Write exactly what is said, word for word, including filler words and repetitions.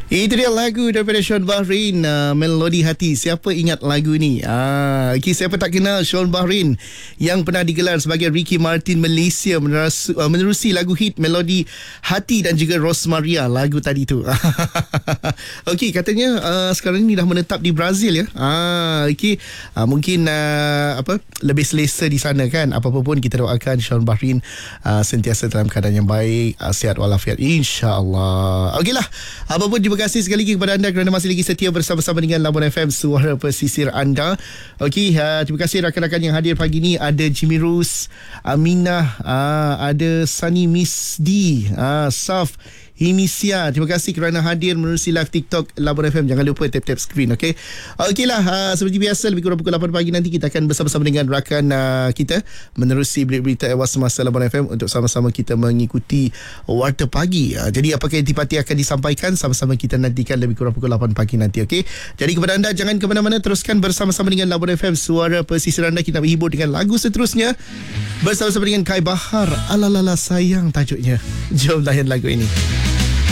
Itu dia lagu daripada Sean Bahrain, uh, Melodi Hati. Siapa ingat lagu ni? Ah, okay, siapa tak kenal Sean Bahrain yang pernah digelar sebagai Ricky Martin Malaysia, menerusi, uh, menerusi lagu hit Melodi Hati dan juga Rosmaria, lagu tadi tu. Okey, katanya uh, sekarang ni dah menetap di Brazil ya. Ah, okey. Uh, mungkin uh, apa lebih selesa di sana kan. Apa-apa pun kita doakan Sean Bahrain uh, sentiasa dalam keadaan yang baik, uh, sihat walafiat insya-Allah. Okeylah. Apa pun terima kasih sekali lagi kepada anda kerana masih lagi setia bersama-sama dengan Labuan F M, suara pesisir anda. Okey, uh, terima kasih rakan-rakan yang hadir pagi ni. Ada Jimmy Rose, Aminah, uh, ada Sunny Miss D, uh, Saf, Himisia. Terima kasih kerana hadir menerusi live TikTok Labuan F M. Jangan lupa tap-tap screen, okey? Okeylah, uh, seperti biasa lebih kurang pukul lapan pagi nanti kita akan bersama-sama dengan rakan uh, kita menerusi berita-berita ewas semasa Labuan F M untuk sama-sama kita mengikuti Warta Pagi. Uh, jadi apakah intipati akan disampaikan, sama-sama kita nantikan lebih kurang pukul lapan pagi nanti, okey? Jadi kepada anda jangan ke mana-mana, teruskan bersama-sama dengan Labuan F M, suara pesisir anda. Kita berhibur dengan lagu seterusnya bersama-sama dengan Kai Bahar, Alalala Sayang tajuknya. Jom layan lagu ini.